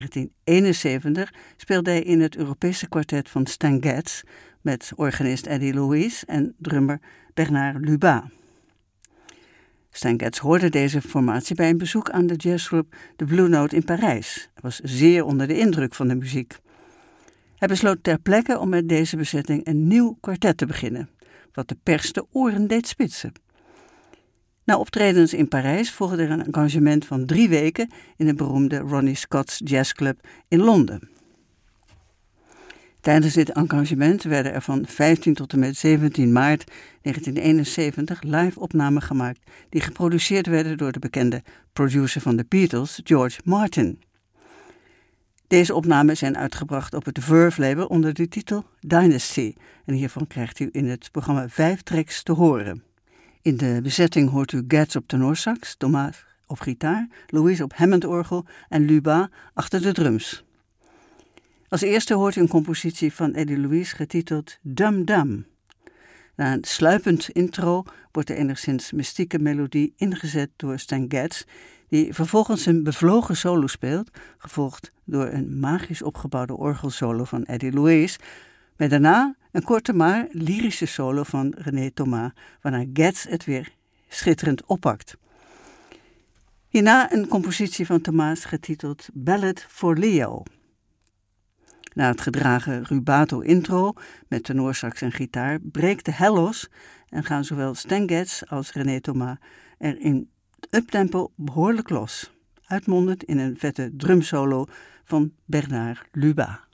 1971 speelde hij in het Europese kwartet van Stan Getz met organist Eddie Louis en drummer Bernard Lubat. Stan Getz hoorde deze formatie bij een bezoek aan de jazzclub de Blue Note in Parijs. Hij was zeer onder de indruk van de muziek. Hij besloot ter plekke om met deze bezetting een nieuw kwartet te beginnen, wat de pers de oren deed spitsen. Na optredens in Parijs volgde er een engagement van 3 weken in de beroemde Ronnie Scott's Jazz Club in Londen. Tijdens dit engagement werden er van 15 tot en met 17 maart 1971 live-opnamen gemaakt die geproduceerd werden door de bekende producer van de Beatles, George Martin. Deze opnamen zijn uitgebracht op het Verve-label onder de titel Dynasty en hiervan krijgt u in het programma 5 tracks te horen. In de bezetting hoort u Getz op tenorsax, Thomas op gitaar, Louis op Hammond-orgel en Lubat achter de drums. Als eerste hoort u een compositie van Eddie Louis getiteld Dum Dum. Na een sluipend intro wordt de enigszins mystieke melodie ingezet door Stan Getz, die vervolgens een bevlogen solo speelt, gevolgd door een magisch opgebouwde orgelsolo van Eddie Louis, met daarna een korte maar lyrische solo van René Thomas, waarna Getz het weer schitterend oppakt. Hierna een compositie van Thomas getiteld Ballad for Leo. Na het gedragen rubato intro met tenorsax en gitaar breekt de hel los en gaan zowel Stan Getz als René Thomas er in uptempo behoorlijk los, uitmondend in een vette drumsolo van Bernard Lubat.